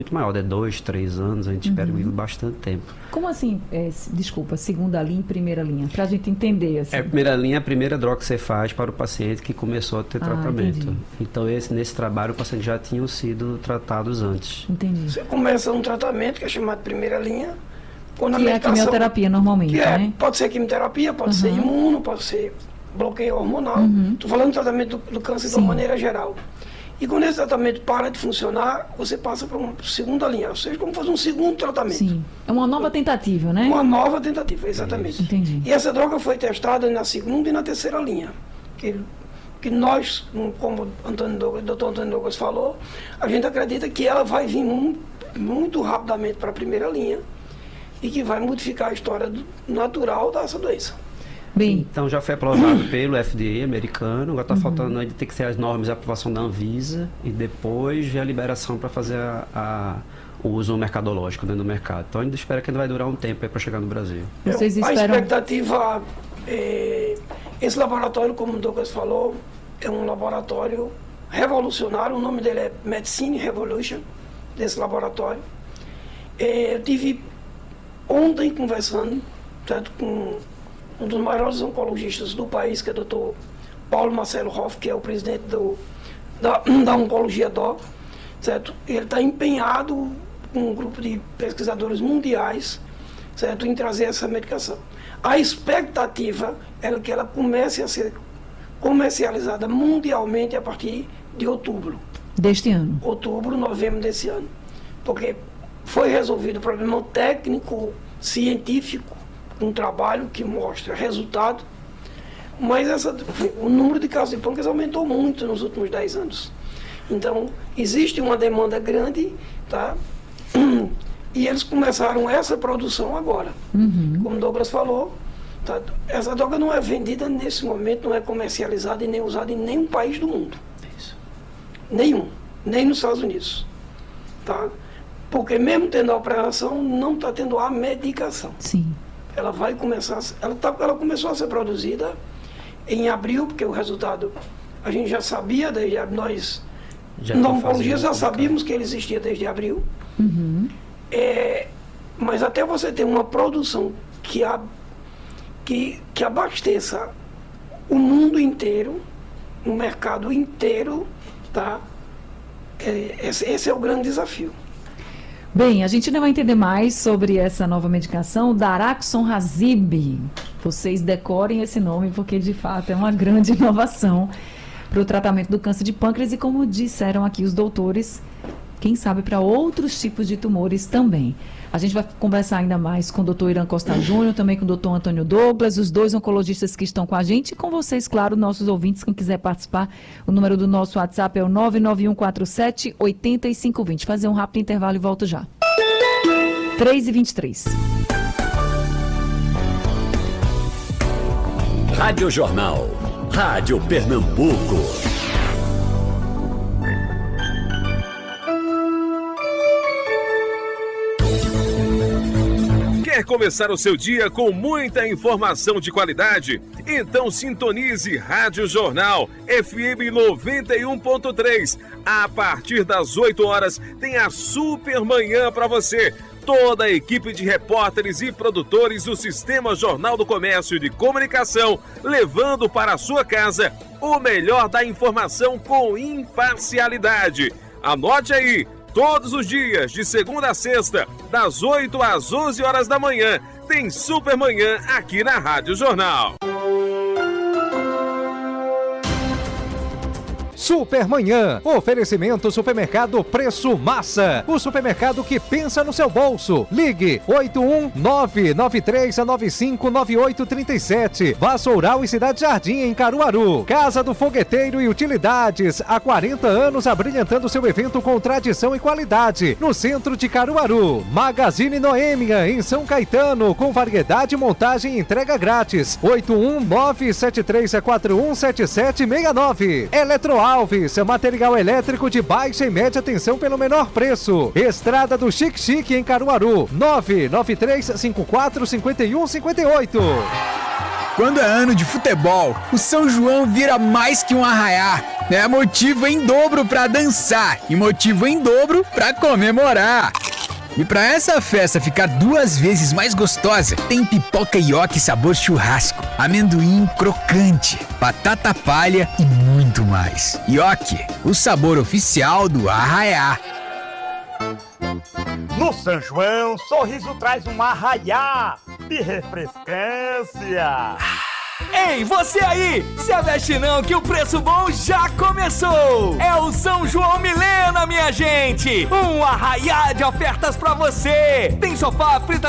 muito maior, de 2, 3 anos, a gente espera viver bastante tempo. Como assim, desculpa, segunda linha e primeira linha? Para a gente entender, assim. A primeira linha é a primeira droga que você faz para o paciente que começou a ter tratamento. Entendi. Então, nesse trabalho, o paciente já tinham sido tratados antes. Entendi. Você começa um tratamento que é chamado de primeira linha, quando Que é a quimioterapia, normalmente, né? Pode ser quimioterapia, pode ser imuno, pode ser bloqueio hormonal. Estou falando do tratamento do câncer de uma maneira geral. E quando esse tratamento para de funcionar, você passa para uma segunda linha, ou seja, como fazer um segundo tratamento. Sim, é uma nova tentativa, né? Uma nova tentativa, exatamente. Entendi. E essa droga foi testada na segunda e na terceira linha. Que nós, como o Dr. Antônio Douglas falou, a gente acredita que ela vai vir muito rapidamente para a primeira linha e que vai modificar a história natural dessa doença. Bem, então já foi aprovado pelo FDA americano, agora está faltando ainda ter que ser as normas de aprovação da Anvisa e depois ver a liberação para fazer o uso mercadológico dentro do mercado. Então ainda espera que ainda vai durar um tempo para chegar no Brasil. Vocês esperam... A expectativa, esse laboratório, como o Douglas falou, é um laboratório revolucionário, o nome dele é Medicine Revolution, desse laboratório. Eu tive ontem conversando, tanto com um dos maiores oncologistas do país, que é o Dr. Paulo Marcelo Hoff, que é o presidente da Oncologia DOC, certo? Ele está empenhado com um grupo de pesquisadores mundiais, certo, em trazer essa medicação. A expectativa é que ela comece a ser comercializada mundialmente a partir de outubro. Deste ano? Outubro, novembro desse ano. Porque foi resolvido o problema técnico, científico, um trabalho que mostra resultado, mas o número de casos de pâncreas aumentou muito nos últimos 10 anos. Então, existe uma demanda grande, tá? E eles começaram essa produção agora. Como o Douglas falou, tá? Essa droga não é vendida nesse momento, não é comercializada e nem usada em nenhum país do mundo. Isso. Nenhum, nem nos Estados Unidos. Tá? Porque mesmo tendo a operação, não está tendo a medicação. Sim. Ela vai começar, ela começou a ser produzida em abril, porque o resultado a gente já sabia, nós na oncologia já sabíamos que ele existia desde abril. Mas até você ter uma produção que abasteça o mundo inteiro, o mercado inteiro, tá? Esse é o grande desafio. Bem, a gente ainda vai entender mais sobre essa nova medicação, Daraxonrasib. Vocês decorem esse nome porque, de fato, é uma grande inovação para o tratamento do câncer de pâncreas e, como disseram aqui os doutores, quem sabe para outros tipos de tumores também. A gente vai conversar ainda mais com o Dr. Irã Costa Júnior, também com o Dr. Antônio Douglas, os dois oncologistas que estão com a gente e com vocês, claro, nossos ouvintes, quem quiser participar. O número do nosso WhatsApp é o 99147-8520. Fazer um rápido intervalo e volto já. 3h23. Rádio Jornal. Rádio Pernambuco. Quer começar o seu dia com muita informação de qualidade? Então sintonize Rádio Jornal FM 91.3. A partir das 8 horas tem a Super Manhã para você. Toda a equipe de repórteres e produtores do Sistema Jornal do Comércio e de Comunicação, levando para a sua casa o melhor da informação com imparcialidade. Anote aí, todos os dias, de segunda a sexta, das 8 às 11 horas da manhã, tem Super Manhã aqui na Rádio Jornal. Supermanhã, oferecimento Supermercado Preço Massa, o supermercado que pensa no seu bolso. Ligue 81993959837. Vassoural e Cidade Jardim em Caruaru. Casa do Fogueteiro e Utilidades, há 40 anos abrilhantando seu evento com tradição e qualidade. No centro de Caruaru. Magazine Noêmia em São Caetano, com variedade, montagem e entrega grátis. 81973417769. Eletroalves, material elétrico de baixa e média tensão pelo menor preço. Estrada do Chique Chique em Caruaru, 993545158. Quando é ano de futebol, o São João vira mais que um arraiá. É motivo em dobro pra dançar e motivo em dobro pra comemorar. E pra essa festa ficar 2 vezes mais gostosa, tem pipoca ioki sabor churrasco, amendoim crocante, batata palha e muito mais. Ioki, o sabor oficial do arraiá. No São João, sorriso traz um arraiá de refrescância. Ei, você aí, se aveste não que o preço bom já começou! É o São João Milena, minha gente! Um arraiá de ofertas pra você! Tem sofá, frita